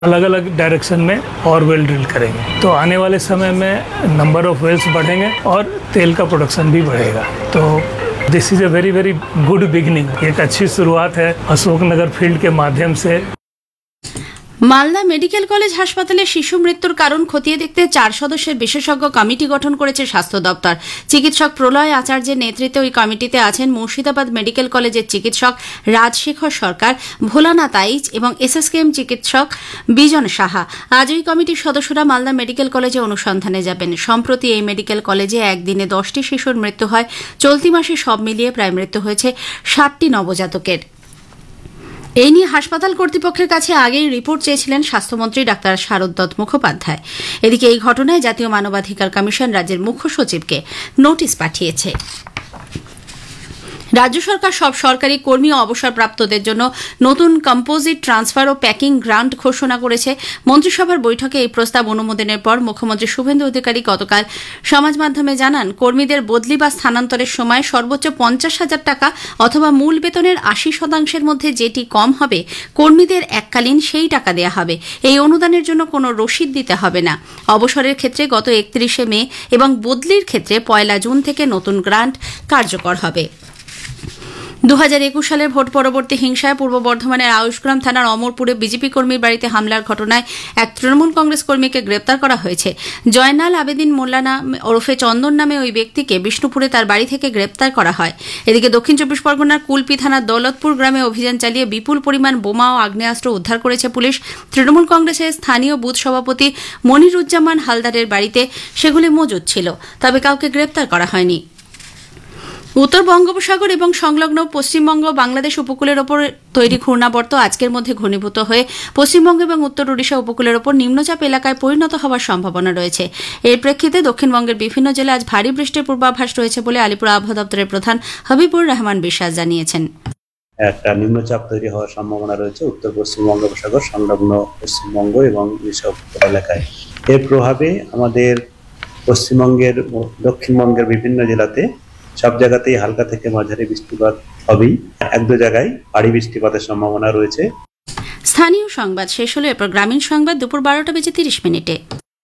अलग अलग डायरेक्शन में और वेल ड्रिल करेंगे तो आने वाले समय में नंबर ऑफ वेल्स बढ़ेंगे और तेल का प्रोडक्शन भी बढ़ेगा। तो this is a very very good beginning, एक अच्छी शुरुआत है अशोकनगर फील्ड के माध्यम से। মালদা মেডিকেল কলেজ হাসপাতালে শিশু মৃত্যুর কারণ খতিয়ে দেখতে 4 সদস্যের বিশেষজ্ঞ কমিটি গঠন করেছে স্বাস্থ্য দপ্তর। চিকিৎসক প্রলয় আচার্যের নেতৃত্বে ওই কমিটিতে আছেন মুর্শিদাবাদ মেডিকেল কলেজের চিকিৎসক রাজশেখর সরকার, ভোলানাথ আইচ এবং এসএসকেএম চিকিৎসক বিজন সাহা। আজ ওই কমিটির সদস্যরা মালদা মেডিকেল কলেজে অনুসন্ধানে যাবেন। সম্প্রতি এই মেডিকেল কলেজে একদিনে 10টি শিশুর মৃত্যু হয়। চলতি মাসে সব মিলিয়ে প্রায় মৃত্যু হয়েছে 60টি নবজাতকের। এই নিয়ে হাসপাতাল কর্তৃপক্ষের কাছে আগেই রিপোর্ট চেয়েছিলেন স্বাস্থ্যমন্ত্রী ডাক্তার শারদ দত্ত মুখোপাধ্যায়। এদিকে এই ঘটনায় জাতীয় মানবাধিকার কমিশন রাজ্যের মুখ্য সচিবকে নোটিশ পাঠিয়েছে। রাজ্য সরকার সব সরকারি কর্মী ও অবসরপ্রাপ্তদের জন্য নতুন কম্পোজিট ট্রান্সফার ও প্যাকিং গ্রান্ট ঘোষণা করেছে। মন্ত্রিসভার বৈঠকে এই প্রস্তাব অনুমোদনের পর মুখ্যমন্ত্রী শুভেন্দু অধিকারী গতকাল সমাজ মাধ্যমে জানান, কর্মীদের বদলি বা স্থানান্তরের সময় সর্বোচ্চ 50,000 টাকা অথবা মূল বেতনের 80% মধ্যে যেটি কম হবে কর্মীদের এককালীন সেই টাকা দেওয়া হবে। এই অনুদানের জন্য কোনো রসিদ দিতে হবে না। অবসরের ক্ষেত্রে গত 31শে মে এবং বদলির ক্ষেত্রে 1 জুন থেকে নতুন গ্রান্ট কার্যকর হবে। 2021 সালের ভোট পরবর্তী হিংসায় পূর্ব বর্ধমানের আউশগ্রাম থানার অমরপুরে বিজেপি কর্মীর বাড়িতে হামলার ঘটনায় এক তৃণমূল কংগ্রেস কর্মীকে গ্রেপ্তার করা হয়েছে। জয়নাল আবেদিন মোল্লা ওরফে চন্দন নামে ওই ব্যক্তিকে বিষ্ণুপুরে তার বাড়ি থেকে গ্রেপ্তার করা হয়। এদিকে দক্ষিণ 24 পরগনার কুলপি থানার দৌলতপুর গ্রামে অভিযান চালিয়ে বিপুল পরিমাণ বোমা ও আগ্নেয়াস্ত্র উদ্ধার করেছে পুলিশ। তৃণমূল কংগ্রেসের স্থানীয় বুথ সভাপতি মনিরুজ্জামান হালদারের বাড়িতে সেগুলি মজুদ ছিল, তবে কাউকে গ্রেপ্তার করা হয়নি। উত্তর বঙ্গোপসাগর এবং সংলগ্ন পশ্চিমবঙ্গ বাংলাদেশ উপকূলের ওপর তৈরি ঘূর্ণাবর্ত আজকের মধ্যে ঘনীভূত হয়ে পশ্চিমবঙ্গ এবং উত্তর ওড়িশা উপকূলের ওপর নিম্নচাপ এলাকায় পরিণত হওয়ার সম্ভাবনা রয়েছে। এর প্রেক্ষিতে দক্ষিণবঙ্গের বিভিন্ন জেলায় আজ ভারী বৃষ্টির পূর্বাভাস রয়েছে বলে আলিপুর আবহাওয়া দপ্তরের প্রধান হাবিবুর রহমান বিশ্বাস জানিয়েছেন। একটা নিম্নচাপ তৈরি হওয়ার সম্ভাবনা রয়েছে উত্তর পশ্চিম বঙ্গোপসাগর সংলগ্ন পশ্চিমবঙ্গ এবং ওড়িশা উপকূল এলাকায়। এর প্রভাবে আমাদের পশ্চিমবঙ্গের দক্ষিণবঙ্গের বিভিন্ন জেলাতে সব জায়গাতেই হালকা থেকে মাঝারি বৃষ্টিপাত হবেই, 1-2 জায়গায় ভারী বৃষ্টিপাতের সম্ভাবনা রয়েছে। স্থানীয় সংবাদ শেষ হলো, এরপর গ্রামীণ সংবাদ দুপুর 12টা বেজে 30 মিনিটে।